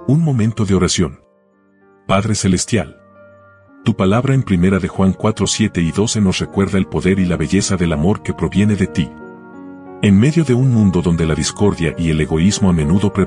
Un momento de oración. Padre Celestial. Tu palabra en 1 de Juan 4, 7 y 12 nos recuerda el poder y la belleza del amor que proviene de ti. En medio de un mundo donde la discordia y el egoísmo a menudo